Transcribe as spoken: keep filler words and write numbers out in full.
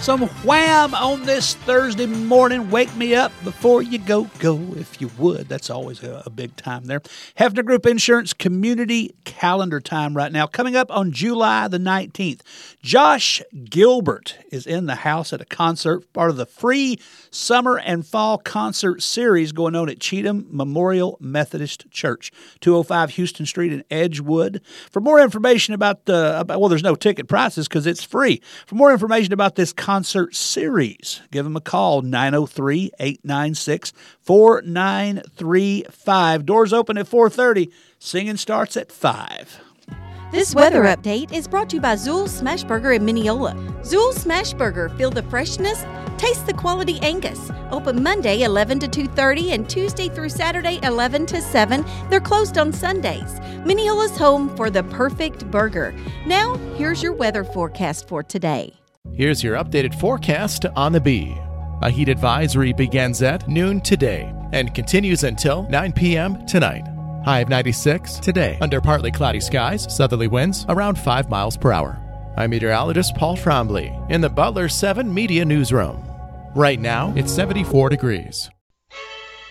Some Wham on this Thursday morning. Wake me up before you go, go if you would. That's always a, a big time there. Hefner Group Insurance Community Calendar Time right now. Coming up on July the nineteenth. Josh Gilbert is in the house at a concert, part of the free summer and fall concert series going on at Cheatham Memorial Methodist Church, two oh five Houston Street in Edgewood. For more information about the, about, well, there's no ticket prices because it's free. For more information about this concert series, give them a call, nine oh three, eight nine six, four nine three five. Doors open at four thirty. Singing starts at five. This weather update is brought to you by Zool's Smashburger in Mineola. Zool's Smashburger, feel the freshness, taste the quality Angus. Open Monday eleven to two thirty and Tuesday through Saturday eleven to seven. They're closed on Sundays. Mineola's home for the perfect burger. Now, here's your weather forecast for today. Here's your updated forecast on the Bee. A heat advisory begins at noon today and continues until nine p.m. tonight. High of ninety-six today. Under partly cloudy skies, southerly winds around five miles per hour. I'm meteorologist Paul Trombley in the Butler seven Media Newsroom. Right now, it's seventy-four degrees.